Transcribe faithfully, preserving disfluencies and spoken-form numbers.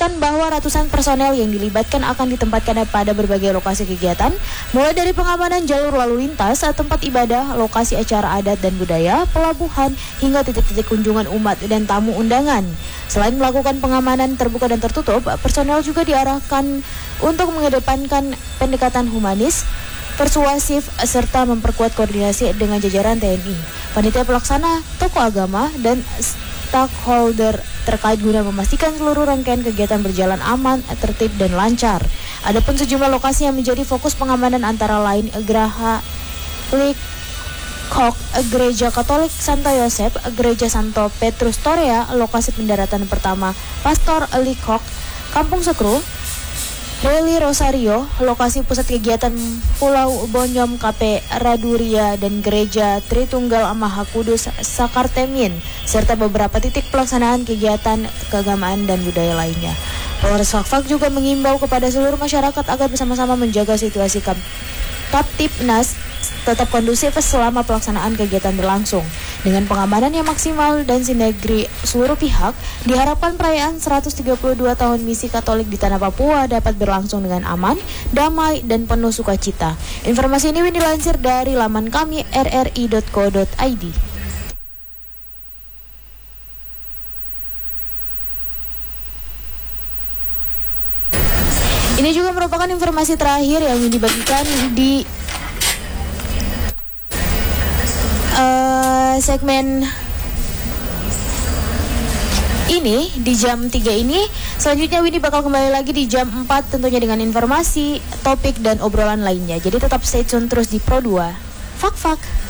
menjelaskan bahwa ratusan personel yang dilibatkan akan ditempatkan pada berbagai lokasi kegiatan, mulai dari pengamanan jalur lalu lintas, tempat ibadah, lokasi acara adat dan budaya, pelabuhan, hingga titik-titik kunjungan umat dan tamu undangan. Selain melakukan pengamanan terbuka dan tertutup, personel juga diarahkan untuk mengedepankan pendekatan humanis, persuasif, serta memperkuat koordinasi dengan jajaran T N I, panitia pelaksana, tokoh agama, dan stakeholder terkait guna memastikan seluruh rangkaian kegiatan berjalan aman, tertib, dan lancar. Adapun sejumlah lokasi yang menjadi fokus pengamanan antara lain Geraha Likok, Gereja Katolik Santo Yosef, Gereja Santo Petrus Torea, lokasi pendaratan pertama Pastor Likok, Kampung Sekru, Reli Rosario, lokasi pusat kegiatan Pulau Bonyom K P Raduria dan Gereja Tritunggal Maha Kudus Sakartemin, serta beberapa titik pelaksanaan kegiatan keagamaan dan budaya lainnya. Polres Fakfak juga mengimbau kepada seluruh masyarakat agar bersama-sama menjaga situasi Kaptipnas tetap kondusif selama pelaksanaan kegiatan berlangsung. Dengan pengamanan yang maksimal dan sinergi seluruh pihak, diharapkan perayaan seratus tiga puluh dua tahun misi Katolik di Tanah Papua dapat berlangsung dengan aman, damai, dan penuh sukacita. Informasi ini dilansir dari laman kami r r i dot co dot i d. Ini juga merupakan informasi terakhir yang dibagikan di uh, segmen ini di jam tiga ini. Selanjutnya Winnie bakal kembali lagi di jam empat tentunya dengan informasi, topik, dan obrolan lainnya. Jadi tetap stay tune terus di Pro dua. Fak Fak.